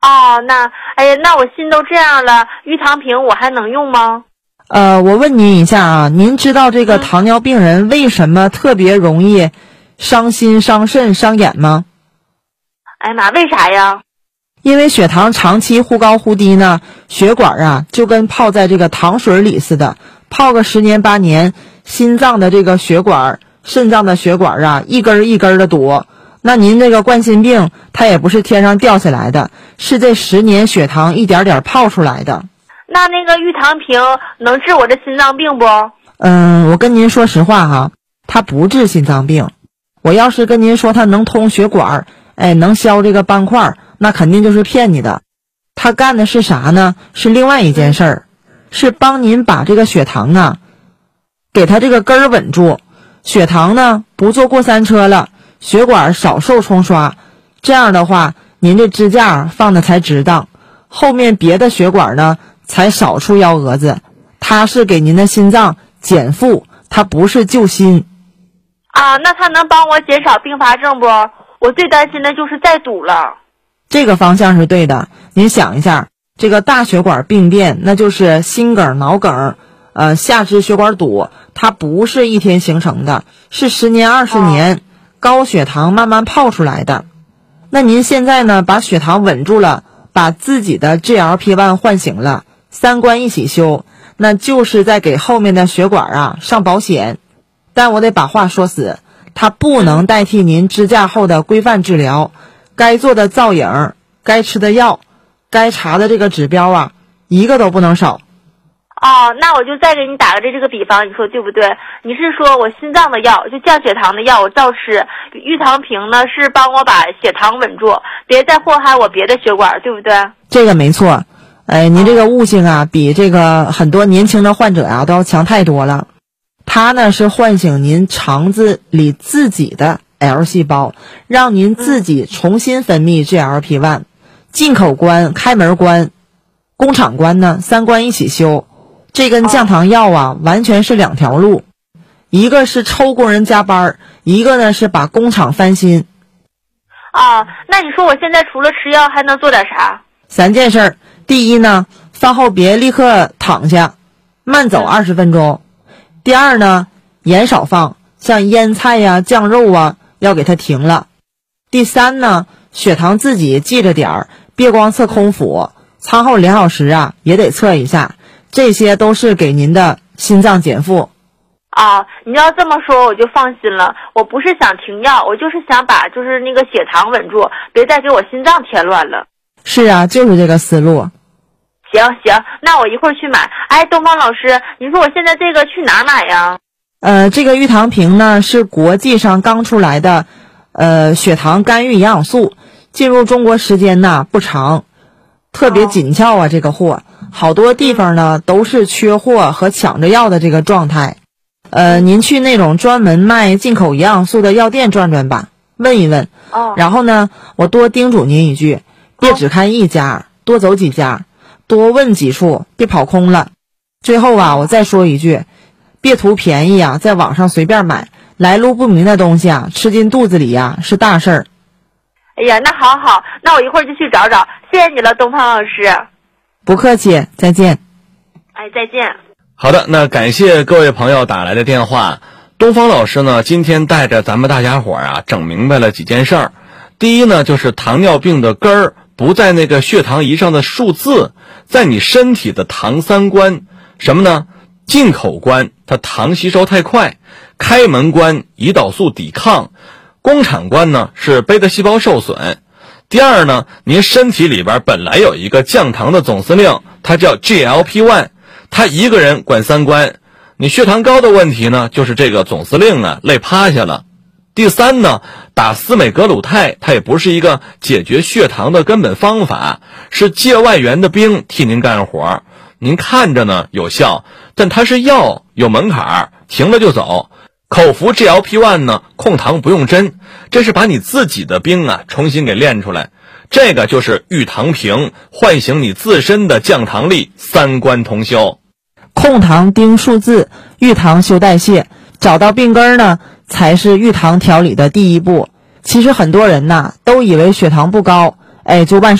哦，哎呀，那我心都这样了，玉堂平我还能用吗？ 我问您一下啊，您知道这个糖尿病人为什么特别容易伤心、伤肾、伤眼吗？ 哎呀妈，为啥呀？ 因为血糖长期忽高忽低呢，血管啊就跟泡在这个糖水里似的，泡个10年8年，心脏的这个血管、肾脏的血管啊一根一根的堵。那您这个冠心病它也不是天上掉下来的，是这10年血糖一点点泡出来的。 那个玉堂平能治我这心脏病不？ 我跟您说实话哈，它不治心脏病。我要是跟您说它能通血管，能消这个斑块，那肯定就是骗你的。它干的是啥呢？是另外一件事儿，是帮您把这个血糖啊，给它这个根儿稳住。血糖呢不坐过山车了，血管少受冲刷，这样的话您这支架放的才值当，后面别的血管呢才少出幺蛾子。它是给您的心脏减负，它不是救心啊。那它能帮我减少并发症不？我最担心的就是再堵了。 这个方向是对的。您想一下，这个大血管病变，那就是心梗、脑梗，下肢血管堵，它不是一天形成的，是10年20年高血糖慢慢泡出来的。那您现在呢，把血糖稳住了，把自己的 GLP-1 唤醒了，3关一起修，那就是在给后面的血管啊上保险。但我得把话说死，它不能代替您支架后的规范治疗，该做的造影、该吃的药、该查的这个指标啊，一个都不能少。 哦，那我就再给你打个这个比方，你说对不对？你是说我心脏的药，就降血糖的药我照吃，玉堂平呢是帮我把血糖稳住，别再祸害我别的血管，对不对？ 这个没错。您这个悟性啊，比这个很多年轻的患者啊都要强太多了。它呢是唤醒您肠子里自己的 L 细胞，让您自己重新分泌 GLP-1。进口关、开门关、工厂关呢，3关一起修。这跟降糖药啊完全是2条路，一个是抽工人加班，一个呢是把工厂翻新。 那你说我现在除了吃药还能做点啥 ？3件事。第一呢，饭后别立刻躺下，慢走20分钟。第二呢，盐少放，像腌菜呀、酱肉啊要给它停了。第三呢，血糖自己记着点儿，别光测空腹，餐后2小时啊也得测一下。这些都是给您的心脏减负。 你要这么说我就放心了。我不是想停药，我就是想把那个血糖稳住，别再给我心脏添乱了。 是啊，就是这个思路。 行，那我一会儿去买。东方老师，你说我现在这个去哪儿买呀？ 这个玉堂平呢是国际上刚出来的血糖干预营养素，进入中国时间呢不长，特别紧俏啊。这个货好多地方呢都是缺货和抢着要的这个状态。您去那种专门卖进口营养素的药店转转吧，问一问。然后呢，我多叮嘱您一句，别只看一家，多走几家，多问几处，别跑空了。最后啊，我再说一句，别图便宜啊，在网上随便买，来路不明的东西啊，吃进肚子里啊是大事儿。 哎呀，那好，那我一会儿就去找找。谢谢你了，东方老师。 不客气，再见。 再见。 好的，那感谢各位朋友打来的电话。东方老师呢，今天带着咱们大家伙啊，整明白了几件事儿。第一呢，就是糖尿病的根儿不在那个血糖仪上的数字，在你身体的糖3关。什么呢？进口关，它糖吸收太快；开门关，胰岛素抵抗；工厂关呢，是贝塔细胞受损。第二呢，您身体里边本来有一个降糖的总司令，它叫 GLP-1， 他一个人管3关。你血糖高的问题呢，就是这个总司令啊累趴下了。第三呢，打司美格鲁肽它也不是一个解决血糖的根本方法，是界外援的兵替您干活。您看着呢有效，但它是药，有门槛，停了就走。口服 GLP-1 呢，控糖不用针，这是把你自己的兵啊重新给练出来。这个就是玉堂平，唤醒你自身的降糖力，3关同修。 控糖盯数字，玉糖修代谢，找到病根呢才是玉糖调理的第一步。其实很多人呐都以为血糖不高，就万事